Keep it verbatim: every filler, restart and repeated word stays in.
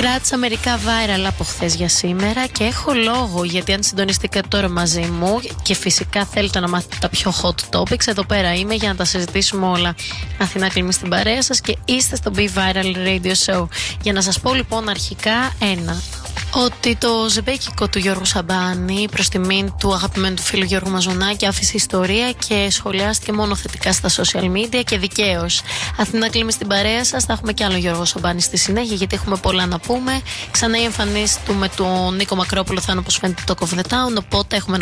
Κράτησα μερικά viral από χθες για σήμερα και έχω λόγο, γιατί αν συντονιστήκατε τώρα μαζί μου και φυσικά θέλετε να μάθετε τα πιο hot topics, εδώ πέρα είμαι για να τα συζητήσουμε όλα. Αθηνά Κλίμη στην παρέα σας και είστε στο Be Viral Radio Show. Για να σας πω λοιπόν αρχικά ένα, ότι το ζεμπέκικο του Γιώργου Σαμπάνη προς τιμήν του αγαπημένου του φίλου Γιώργου Μαζονάκη άφησε ιστορία και σχολιάστηκε μόνο θετικά στα social media και δικαίως. Αθηνά Κλίμη στην παρέα σας, θα έχουμε κι άλλο Γιώργο Σαμπάνη στη συνέχεια γιατί έχουμε πολλά να πούμε. Ξανά η εμφανίση του με τον Νίκο Μακρόπουλο θα είναι όπως φαίνεται το Talk of the Town, οπότε έχουμε